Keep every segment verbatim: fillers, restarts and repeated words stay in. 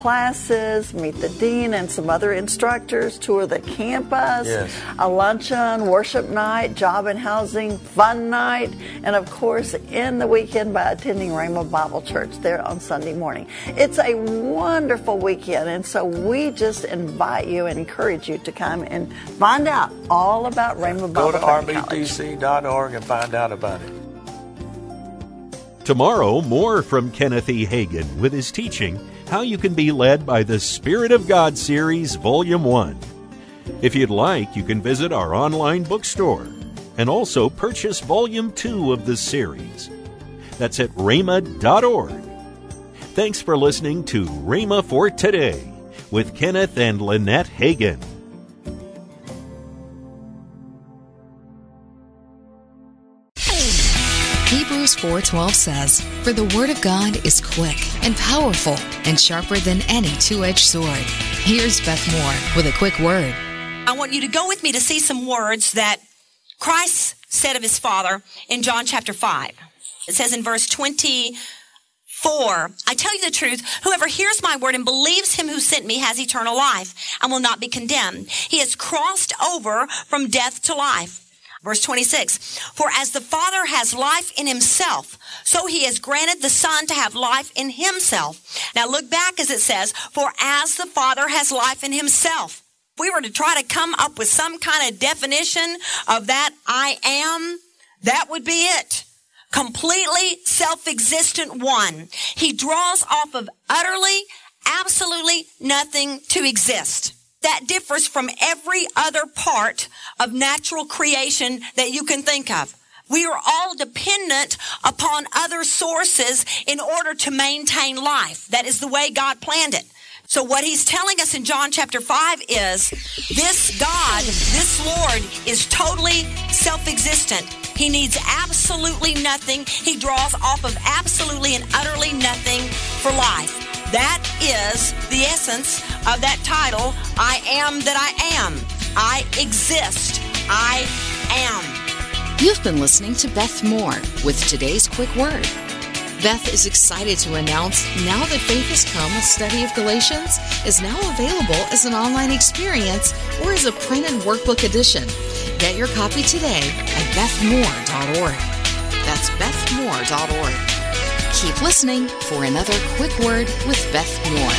classes, meet the dean and some other instructors, tour the campus, yes. a luncheon, worship night, job and housing, fun night, and of course end the weekend by attending Rhema Bible Church there on Sunday morning. It's a wonderful weekend, and so we just invite you and encourage you to come and find out all about Rhema Bible Church. Go to r b t c dot org and find out about it. Tomorrow, more from Kenneth E. Hagin with his teaching, How You Can Be Led by the Spirit of God series, Volume one. If you'd like, you can visit our online bookstore and also purchase Volume two of the series. That's at rhema dot org. Thanks for listening to Rhema for Today with Kenneth and Lynette Hagin. Hebrews four twelve says, "For the word of God is quick and powerful and sharper than any two-edged sword." Here's Beth Moore with a quick word. I want you to go with me to see some words that Christ said of his Father in John chapter five. It says in verse twenty-four, "I tell you the truth, whoever hears my word and believes him who sent me has eternal life and will not be condemned. He has crossed over from death to life." Verse twenty-six, "For as the Father has life in himself, so he has granted the Son to have life in himself." Now look back as it says, "For as the Father has life in himself." If we were to try to come up with some kind of definition of that I am, that would be it. Completely self-existent one. He draws off of utterly, absolutely nothing to exist. That differs from every other part of natural creation that you can think of. We are all dependent upon other sources in order to maintain life. That is the way God planned it. So what he's telling us in John chapter five is this God, this Lord, is totally self-existent. He needs absolutely nothing. He draws off of absolutely and utterly nothing for life. That is the essence of that title, I am that I am. I exist. I am. You've been listening to Beth Moore with today's quick word. Beth is excited to announce Now That Faith Has Come, a study of Galatians, is now available as an online experience or as a print and workbook edition. Get your copy today at beth moore dot org. That's beth moore dot org. Keep listening for another quick word with Beth Moore.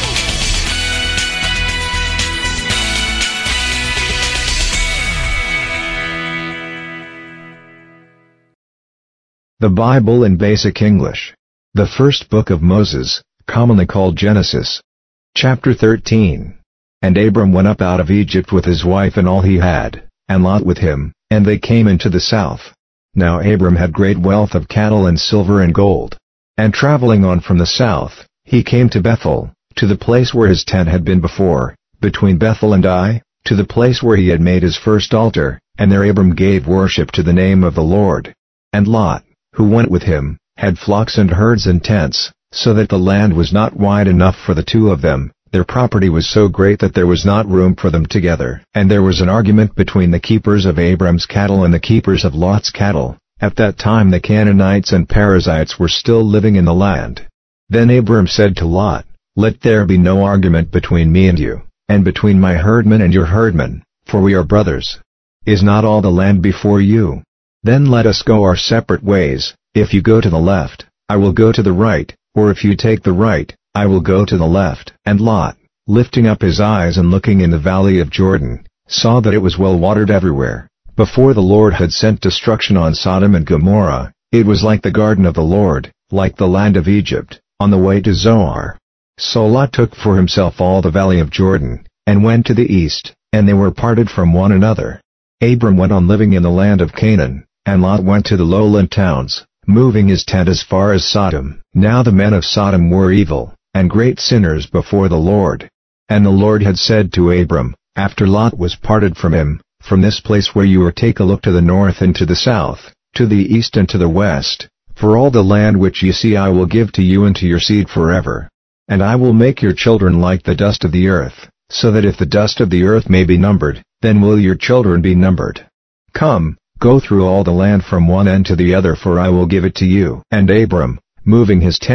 The Bible in Basic English. The first book of Moses, commonly called Genesis. Chapter thirteen. And Abram went up out of Egypt with his wife and all he had, and Lot with him, and they came into the south. Now Abram had great wealth of cattle and silver and gold. And traveling on from the south, he came to Bethel, to the place where his tent had been before, between Bethel and Ai, to the place where he had made his first altar, and there Abram gave worship to the name of the Lord. And Lot, who went with him, had flocks and herds and tents, so that the land was not wide enough for the two of them. Their property was so great that there was not room for them together. And there was an argument between the keepers of Abram's cattle and the keepers of Lot's cattle. At that time the Canaanites and Perizzites were still living in the land. Then Abram said to Lot, "Let there be no argument between me and you, and between my herdmen and your herdmen, for we are brothers. Is not all the land before you? Then let us go our separate ways. If you go to the left, I will go to the right, or if you take the right, I will go to the left." And Lot, lifting up his eyes and looking in the valley of Jordan, saw that it was well watered everywhere. Before the Lord had sent destruction on Sodom and Gomorrah, it was like the garden of the Lord, like the land of Egypt, on the way to Zoar. So Lot took for himself all the valley of Jordan, and went to the east, and they were parted from one another. Abram went on living in the land of Canaan, and Lot went to the lowland towns, moving his tent as far as Sodom. Now the men of Sodom were evil, and great sinners before the Lord. And the Lord had said to Abram, after Lot was parted from him, "From this place where you are take a look to the north and to the south, to the east and to the west, for all the land which ye see I will give to you and to your seed forever. And I will make your children like the dust of the earth, so that if the dust of the earth may be numbered, then will your children be numbered. Come, go through all the land from one end to the other, for I will give it to you." And Abram, moving his tent,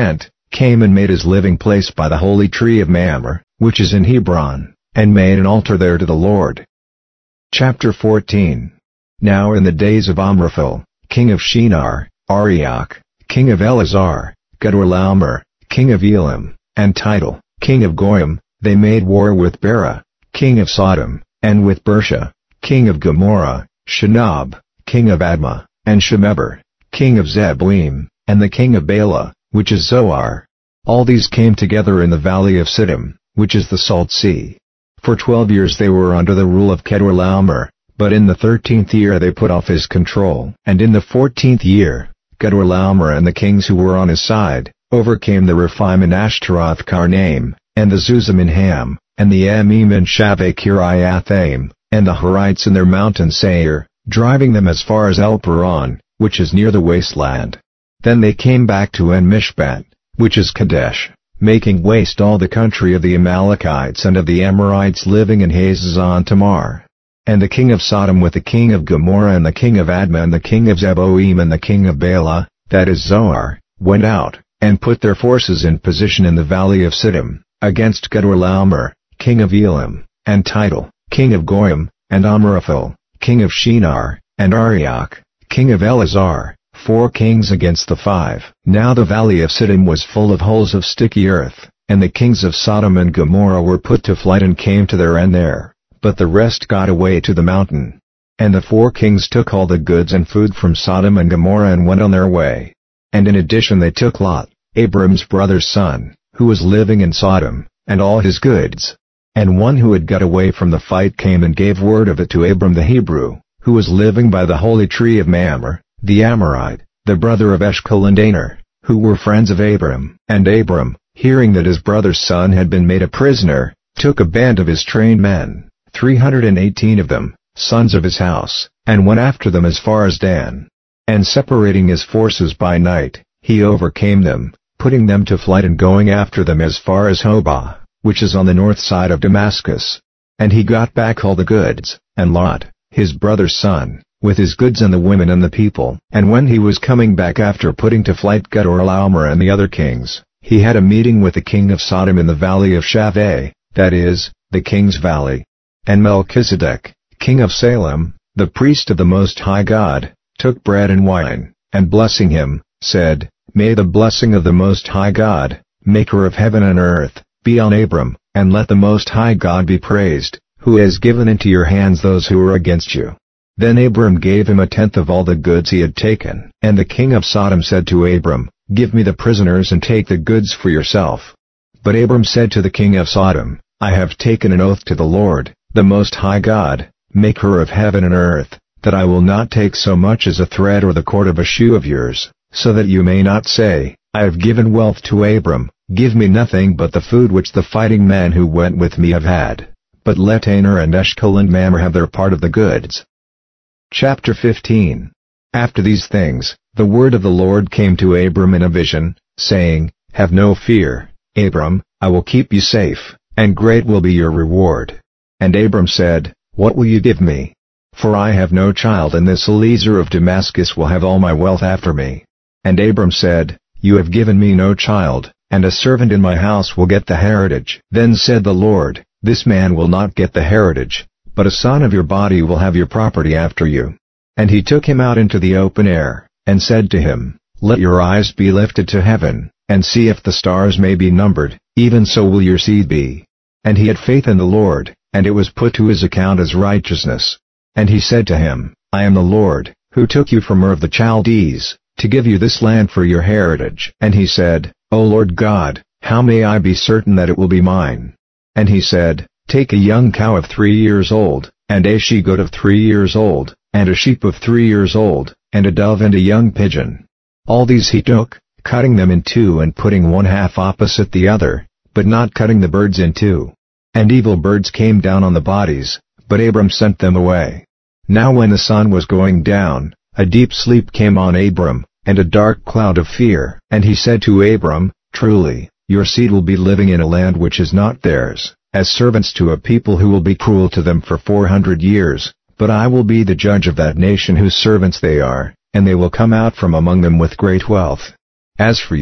came and made his living place by the holy tree of Mamre, which is in Hebron, and made an altar there to the Lord. Chapter fourteen. Now in the days of Amraphel, king of Shinar, Arioch, king of Elazar, Gedorlaomer, king of Elam, and Tidal, king of Goyim, they made war with Bera, king of Sodom, and with Bersha, king of Gomorrah, Shinab, king of Admah, and Shemeber, king of Zeboim, and the king of Bela, which is Zoar. All these came together in the valley of Siddim, which is the Salt Sea. For twelve years they were under the rule of Gedorlaomer, but in the thirteenth year they put off his control. And in the fourteenth year, Gedorlaomer and the kings who were on his side, overcame the Rephaim in Ashtaroth Karnaim, and the Zuzim in Ham, and the Emim in Shaveh Kiriathaim, and the Horites in their mountain Seir, driving them as far as El Paran, which is near the wasteland. Then they came back to En Mishpat, which is Kadesh, making waste all the country of the Amalekites and of the Amorites living in Hazazon Tamar. And the king of Sodom with the king of Gomorrah and the king of Admah and the king of Zeboim and the king of Bela, that is Zoar, went out, and put their forces in position in the valley of Siddim, against Gedorlaomer, king of Elam, and Tidal, king of Goyim, and Amraphel, king of Shinar, and Arioch, king of Elazar, four kings against the five. Now the valley of Siddim was full of holes of sticky earth, and the kings of Sodom and Gomorrah were put to flight and came to their end there, but the rest got away to the mountain. And the four kings took all the goods and food from Sodom and Gomorrah and went on their way. And in addition they took Lot, Abram's brother's son, who was living in Sodom, and all his goods. And one who had got away from the fight came and gave word of it to Abram the Hebrew, who was living by the holy tree of Mamre, the Amorite, the brother of Eshcol and Aner, who were friends of Abram. And Abram, hearing that his brother's son had been made a prisoner, took a band of his trained men, three hundred and eighteen of them, sons of his house, and went after them as far as Dan. And separating his forces by night, he overcame them, putting them to flight and going after them as far as Hobah, which is on the north side of Damascus. And he got back all the goods, and Lot, his brother's son, with his goods and the women and the people. And when he was coming back after putting to flight Gedorlaomer and the other kings, he had a meeting with the king of Sodom in the valley of Shaveh, that is, the king's valley. And Melchizedek, king of Salem, the priest of the Most High God, took bread and wine, and blessing him, said, May the blessing of the Most High God, maker of heaven and earth, be on Abram, and let the Most High God be praised, who has given into your hands those who are against you. Then Abram gave him a tenth of all the goods he had taken. And the king of Sodom said to Abram, Give me the prisoners and take the goods for yourself. But Abram said to the king of Sodom, I have taken an oath to the Lord, the Most High God, maker of heaven and earth, that I will not take so much as a thread or the cord of a shoe of yours, so that you may not say, I have given wealth to Abram, give me nothing but the food which the fighting men who went with me have had. But let Aner and Eshcol and Mamre have their part of the goods. Chapter fifteen. After these things, the word of the Lord came to Abram in a vision, saying, Have no fear, Abram, I will keep you safe, and great will be your reward. And Abram said, What will you give me? For I have no child, and this Eliezer of Damascus will have all my wealth after me. And Abram said, You have given me no child, and a servant in my house will get the heritage. Then said the Lord, This man will not get the heritage, but a son of your body will have your property after you. And he took him out into the open air, and said to him, Let your eyes be lifted to heaven, and see if the stars may be numbered, even so will your seed be. And he had faith in the Lord, and it was put to his account as righteousness. And he said to him, I am the Lord, who took you from Ur of the Chaldees, to give you this land for your heritage. And he said, O Lord God, how may I be certain that it will be mine? And he said, Take a young cow of three years old, and a she-goat of three years old, and a sheep of three years old, and a dove and a young pigeon. All these he took, cutting them in two and putting one half opposite the other, but not cutting the birds in two. And evil birds came down on the bodies, but Abram sent them away. Now when the sun was going down, a deep sleep came on Abram, and a dark cloud of fear. And he said to Abram, Truly, your seed will be living in a land which is not theirs, as servants to a people who will be cruel to them for four hundred years, but I will be the judge of that nation whose servants they are, and they will come out from among them with great wealth. As for you,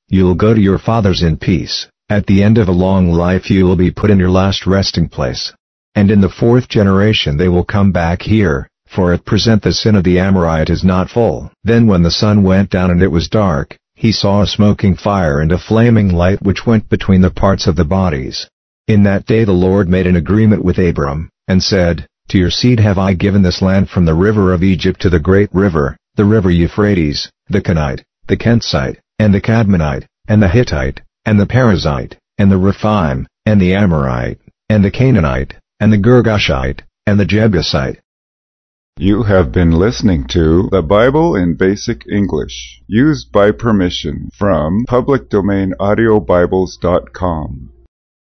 You will go to your fathers in peace. At the end of a long life you will be put in your last resting place. And in the fourth generation they will come back here, for at present the sin of the Amorite is not full. Then when the sun went down and it was dark, he saw a smoking fire and a flaming light which went between the parts of the bodies. In that day the Lord made an agreement with Abram, and said, To your seed have I given this land from the river of Egypt to the great river, the river Euphrates, the Kenite, the Kenzite, and the Cadmonite, and the Hittite, and the Perizzite, and the Rephaim, and the Amorite, and the Canaanite, and the Girgashite, and the Jebusite. You have been listening to The Bible in Basic English, used by permission from public domain audio bibles dot com.